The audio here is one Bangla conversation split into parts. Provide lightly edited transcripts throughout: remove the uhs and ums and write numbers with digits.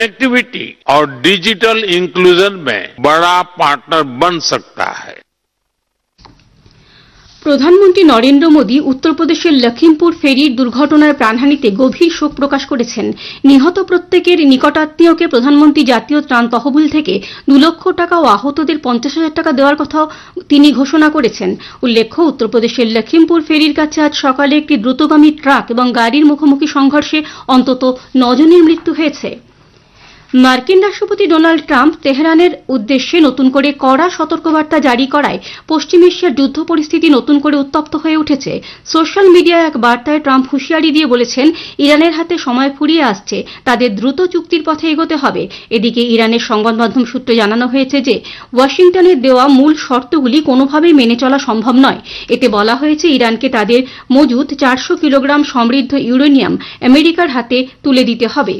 कनेक्टिविटी और डिजिटल इंक्लूजन में बड़ा पार्टनर बन सकता है। প্রধানমন্ত্রী নরেন্দ্র মোদী উত্তরপ্রদেশের লখিমপুর ফেরির দুর্ঘটনায় প্রাণহানিতে গভীর শোক প্রকাশ করেছেন। নিহত প্রত্যেকের নিকটাত্মীয়কে প্রধানমন্ত্রী জাতীয় ত্রাণ তহবিল থেকে 2 লক্ষ টাকা ও আহতদের 50,000 টাকা দেওয়ার কথাও তিনি ঘোষণা করেছেন। উল্লেখ্য, উত্তরপ্রদেশের লখিমপুর ফেরির কাছে আজ সকালে একটি দ্রুতগামী ট্রাক এবং গাড়ির মুখোমুখি সংঘর্ষে অন্তত 9 জনের মৃত্যু হয়েছে। মার্কিন রাষ্ট্রপতি ডোনাল্ড ট্রাম্প তেহরানের উদ্দেশ্যে নতুন করে কড়া সতর্কবার্তা জারি করায় পশ্চিম এশিয়ার যুদ্ধ পরিস্থিতি নতুন করে উত্তপ্ত হয়ে উঠেছে। সোশ্যাল মিডিয়ায় এক বার্তায় ট্রাম্প হুঁশিয়ারি দিয়ে বলেছেন, ইরানের হাতে সময় ফুরিয়ে আসছে, তাদের দ্রুত চুক্তির পথে এগোতে হবে। এদিকে ইরানের সংবাদ মাধ্যম সূত্রে জানানো হয়েছে যে ওয়াশিংটনের দেওয়া মূল শর্তগুলি কোনোভাবেই মেনে চলা সম্ভব নয়। এতে বলা হয়েছে, ইরানকে তাদের মজুদ 400 কিলোগ্রাম সমৃদ্ধ ইউরেনিয়াম আমেরিকার হাতে তুলে দিতে হবে।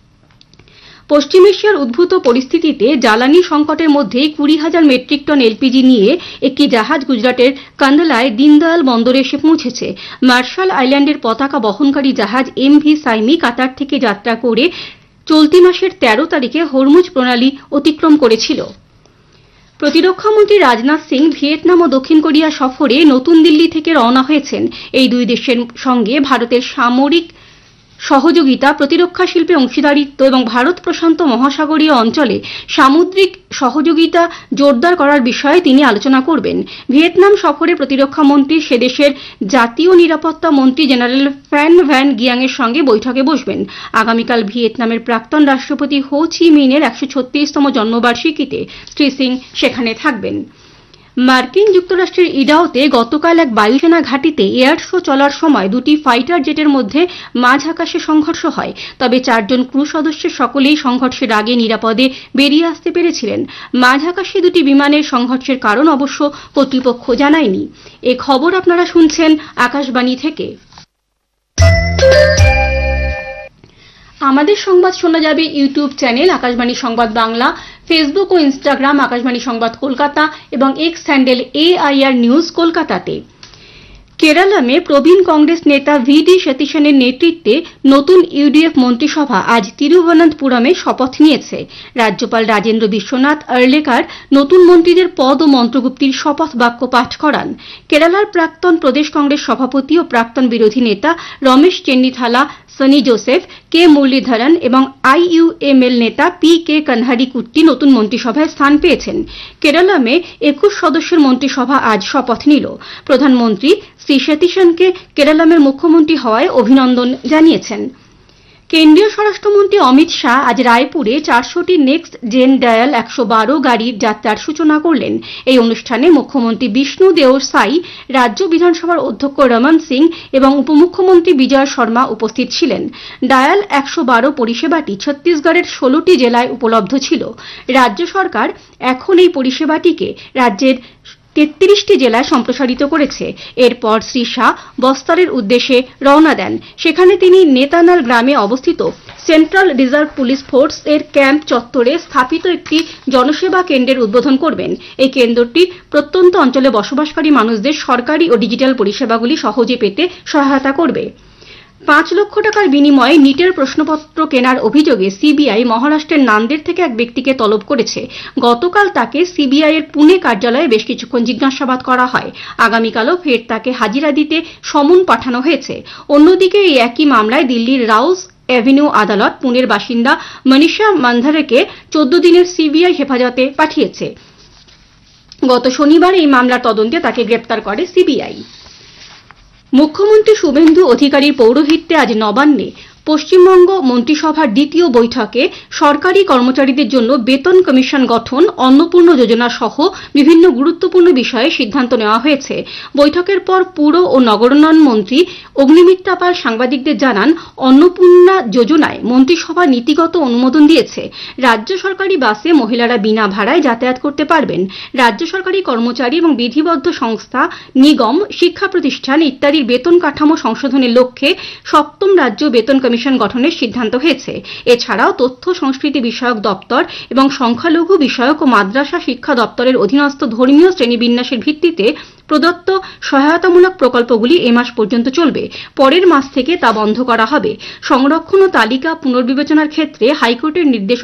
পশ্চিম এশিয়ার উদ্ভূত পরিস্থিতিতে জ্বালানি সংকটের মধ্যেই 20,000 মেট্রিক টন এলপিজি নিয়ে একটি জাহাজ গুজরাটের কান্দালায় দীনদয়াল বন্দরে এসে পৌঁছেছে। মার্শাল আইল্যান্ডের পতাকা বহনকারী জাহাজ এমভি সাইমি কাতার থেকে যাত্রা করে চলতি মাসের 13 তারিখে হরমুজ প্রণালী অতিক্রম করেছিল। প্রতিরক্ষামন্ত্রী রাজনাথ সিং ভিয়েতনাম ও দক্ষিণ কোরিয়া সফরে নতুন দিল্লি থেকে রওনা হয়েছেন। এই দুই দেশের সঙ্গে ভারতের সামরিক সহযোগিতা, প্রতিরক্ষা শিল্পে অংশীদারিত্ব এবং ভারত প্রশান্ত মহাসাগরীয় অঞ্চলে সামুদ্রিক সহযোগিতা জোরদার করার বিষয়ে তিনি আলোচনা করবেন। ভিয়েতনাম সফরে প্রতিরক্ষা মন্ত্রী সে দেশের জাতীয় নিরাপত্তা মন্ত্রী জেনারেল ফ্যান ভ্যান গিয়াংয়ের সঙ্গে বৈঠকে বসবেন। আগামীকাল ভিয়েতনামের প্রাক্তন রাষ্ট্রপতি হো চি মিনের 136তম জন্মবার্ষিকীতে শ্রী সিং সেখানে থাকবেন। মার্কিন যুক্তরাষ্ট্রের ইডাওতে গতকাল এক বায়ুসেনা ঘাঁটিতে এয়ার শো চলার সময় দুটি ফাইটার জেটের মধ্যে মাঝ আকাশে সংঘর্ষ হয়। তবে 4 জন ক্রু সদস্যের সকলেই সংঘর্ষের আগে নিরাপদে বেরিয়ে আসতে পেরেছিলেন। মাঝ আকাশে দুটি বিমানের সংঘর্ষের কারণ অবশ্য কর্তৃপক্ষ জানায়নি। এ খবর আপনারা শুনছেন আকাশবাণী থেকে। আমাদের সংবাদ শোনা যাবে ইউটিউব চ্যানেল আকাশবাণী সংবাদ বাংলা, ফেসবুক ও ইনস্টাগ্রাম আকাশবাণী সংবাদ কলকাতা এবং এক্স হ্যান্ডেল AIR নিউজ কলকাতাতে। কেরালামে প্রবীণ কংগ্রেস নেতা VD সতীশনের নেতৃত্বে নতুন ইউডিএফ মন্ত্রিসভা আজ তিরুবনন্তপুরমে শপথ নিয়েছে। রাজ্যপাল রাজেন্দ্র বিশ্বনাথ আর্লেকার নতুন মন্ত্রীদের পদ ও মন্ত্রগুপ্তির শপথ বাক্য পাঠ করান। কেরালার প্রাক্তন প্রদেশ কংগ্রেস সভাপতি ও প্রাক্তন বিরোধী নেতা রমেশ চেন্নিথালা, সনি জোসেফ, কে মুরলীধরন এবং IUML নেতা PK কানহারিকুট্টি নতুন মন্ত্রিসভায় স্থান পেয়েছেন। কেরালামে 21 সদস্যের মন্ত্রিসভা আজ শপথ নিল। প্রধানমন্ত্রী শ্রী সতীশনকে কেরালামের মুখ্যমন্ত্রী হওয়ায় অভিনন্দন জানিয়েছেন। কেন্দ্রীয় স্বরাষ্ট্রমন্ত্রী অমিত শাহ আজ রায়পুরে 400টি নেক্সট জেন ডায়াল 112 গাড়ির যাত্রার সূচনা করলেন। এই অনুষ্ঠানে মুখ্যমন্ত্রী বিষ্ণু দেও সাই, রাজ্য বিধানসভার অধ্যক্ষ রমন সিং এবং উপমুখ্যমন্ত্রী বিজয় শর্মা উপস্থিত ছিলেন। ডায়াল 112 পরিষেবাটি ছত্তিশগড়ের 16টি জেলায় উপলব্ধ ছিল। রাজ্য সরকার এখন এই পরিষেবাটিকে রাজ্যের 33টি জেলায় সম্প্রসারিত করেছে। এরপর শ্রী শাহ বস্তরের উদ্দেশ্যে রওনা দেন। সেখানে তিনি নেতানাল গ্রামে অবস্থিত সেন্ট্রাল রিজার্ভ পুলিশ ফোর্স এর ক্যাম্প চত্বরে স্থাপিত একটি জনসেবা কেন্দ্রের উদ্বোধন করবেন। এই কেন্দ্রটি প্রত্যন্ত অঞ্চলে বসবাসকারী মানুষদের সরকারি ও ডিজিটাল পরিষেবাগুলি সহজে পেতে সহায়তা করবে। 5 লক্ষ টাকার বিনিময়ে নিটের প্রশ্নপত্র কেনার অভিযোগে সিবিআই মহারাষ্ট্রের নান্দের থেকে এক ব্যক্তিকে তলব করেছে। গতকাল তাকে সিবিআই এর পুনে কার্যালয়ে বেশ কিছুক্ষণ জিজ্ঞাসাবাদ করা হয়। আগামীকালও ফের তাকে হাজিরা দিতে সমন পাঠানো হয়েছে। অন্যদিকে এই একই মামলায় দিল্লির রাউস এভিনিউ আদালত পুনের বাসিন্দা মনীষা মান্ধারেকে 14 দিনের সিবিআই হেফাজতে পাঠিয়েছে। গত শনিবার এই মামলার তদন্তে তাকে গ্রেপ্তার করে সিবিআই। মুখ্যমন্ত্রী শুভেন্দু অধিকারীর পৌরোহিত্যে আজ নবান্নে পশ্চিমবঙ্গ মন্ত্রিসভার দ্বিতীয় বৈঠকে সরকারি কর্মচারীদের জন্য বেতন কমিশন গঠন, অন্নপূর্ণা যোজনা সহ বিভিন্ন গুরুত্বপূর্ণ বিষয়ে সিদ্ধান্ত নেওয়া হয়েছে। বৈঠকের পর পুর ও নগরোন্নয়ন মন্ত্রী অগ্নিমিত্রা পাল সাংবাদিকদের জানান, অন্নপূর্ণা যোজনায় মন্ত্রিসভা নীতিগত অনুমোদন দিয়েছে। রাজ্য সরকারি বাসে মহিলারা বিনা ভাড়ায় যাতায়াত করতে পারবেন। রাজ্য সরকারি কর্মচারী এবং বিধিবদ্ধ সংস্থা, নিগম, শিক্ষা প্রতিষ্ঠান ইত্যাদির বেতন কাঠামো সংশোধনের লক্ষ্যে 7ম রাজ্য বেতন কমিশন কমিশন গঠনের সিদ্ধান্ত হয়েছে। এছাড়াও তথ্য সংস্কৃতি বিষয়ক দপ্তর এবং সংখ্যালঘু বিষয়ক ও মাদ্রাসা শিক্ষা দপ্তরের অধীনস্থ ধর্মীয় শ্রেণীবিন্যাসের ভিত্তিতে প্রদত্ত সহায়তামূলক প্রকল্পগুলি এ মাস পর্যন্ত চলবে। পরের মাস থেকে তা বন্ধ করা হবে। সংরক্ষণ ও তালিকা পুনর্বিবেচনার ক্ষেত্রে হাইকোর্টের নির্দেশ